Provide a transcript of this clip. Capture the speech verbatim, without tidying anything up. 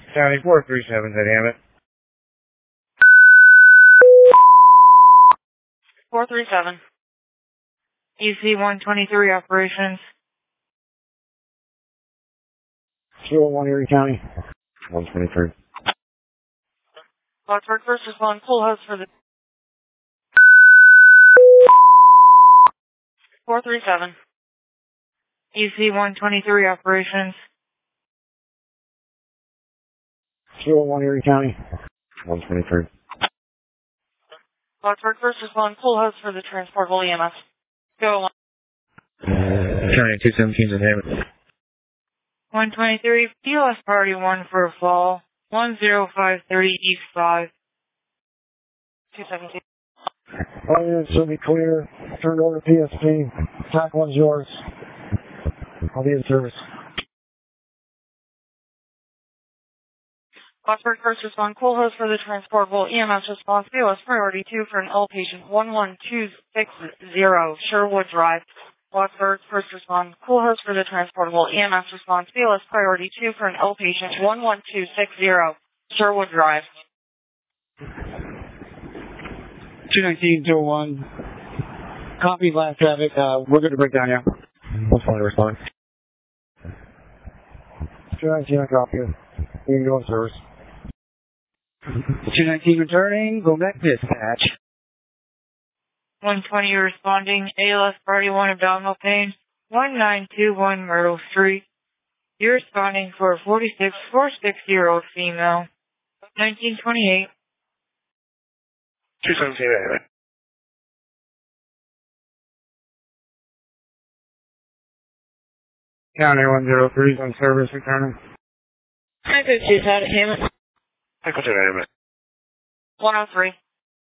County four three seven, that Hammett. four three seven. E C one twenty-three operations. zero one Erie County. one twenty-three. Watford first respond, full house for the four three seven. E C one twenty-three operations. zero one Erie County. one twenty-three. Watford first respond, full house for the transportable E M S. Go on. County two seventeen, that Hammett. one twenty-three, P O S priority one for a fall. one zero five thirty East five. two seventeen. All units should be clear. Turn over to P S P. Track one's yours. I'll be in service. Watford first respond, full house for the transportable E M S response. P O S priority two for an L patient one one two six zero Sherwood Drive. Watford first respond, full house for the transportable E M S response. P O S priority two for an L patient one one two six zero Sherwood Drive. two nineteen oh one. Copy last traffic. Uh, we're good to break down now. We'll finally respond. two nineteen, I copy you. You can go in service. two nineteen returning. Go back dispatch. one twenty responding, A L S priority one abdominal pain, one nine two one Myrtle Street. You're responding for a forty-six, forty-six year old female, nineteen twenty-eight. two seventeen, anyway. County one zero three is on service returning. I could choose how to Hammett. I could do that, one oh three.